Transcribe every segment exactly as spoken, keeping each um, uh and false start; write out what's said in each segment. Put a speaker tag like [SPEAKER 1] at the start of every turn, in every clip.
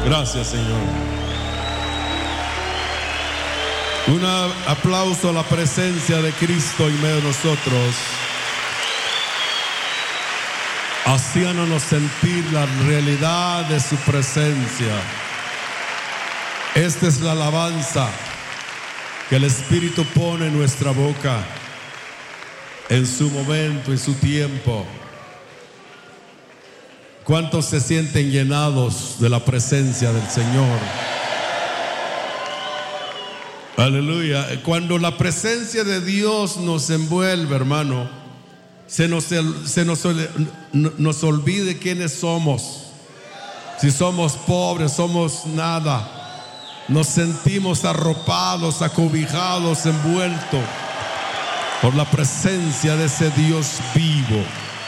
[SPEAKER 1] Gracias, Señor. Un aplauso a la presencia de Cristo en medio de nosotros, haciéndonos sentir la realidad de su presencia. Esta es la alabanza que el Espíritu pone en nuestra boca en su momento, en su tiempo. ¿Cuántos se sienten llenados de la presencia del Señor? Aleluya. Cuando la presencia de Dios nos envuelve, hermano, se nos, se nos, nos olvide quiénes somos. Si somos pobres, somos nada. Nos sentimos arropados, acobijados, envueltos por la presencia de ese Dios vivo.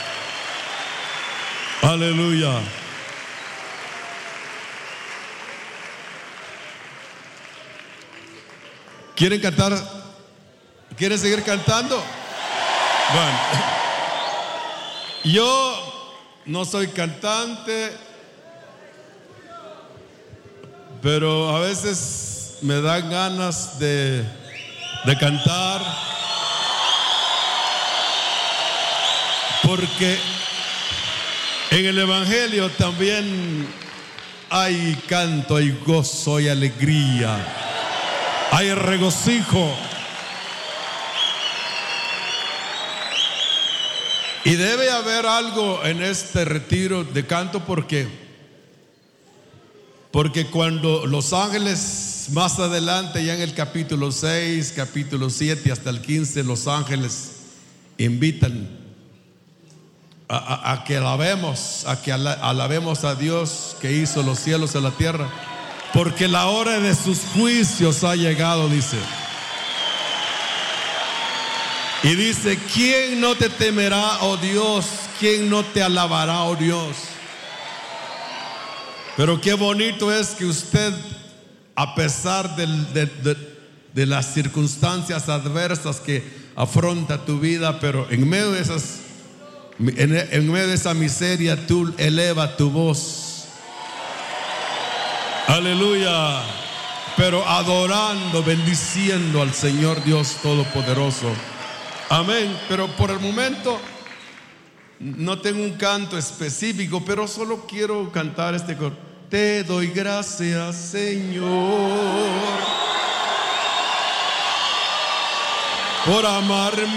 [SPEAKER 1] Aleluya. ¿Quieren cantar? ¿Quieren seguir cantando? Bueno, yo no soy cantante, pero a veces me dan ganas de, de cantar, porque en el Evangelio también hay canto, hay gozo, hay alegría, hay regocijo. Y debe haber algo en este retiro de canto, porque porque cuando los ángeles más adelante, ya en el capítulo seis, capítulo siete hasta el quince, los ángeles invitan a, a, a que alabemos, a que ala, alabemos a Dios que hizo los cielos y la tierra, porque la hora de sus juicios ha llegado, dice. Y dice: ¿quién no te temerá, oh Dios? ¿Quién no te alabará, oh Dios? Pero qué bonito es que usted, a pesar de, de, de, de las circunstancias adversas que afronta tu vida, pero en medio de esas, en, en medio de esa miseria, tú eleva tu voz. Aleluya. Pero adorando, bendiciendo al Señor Dios Todopoderoso. Amén. Pero por el momento no tengo un canto específico, pero solo quiero cantar este coro. Te doy gracias, Señor, por amarme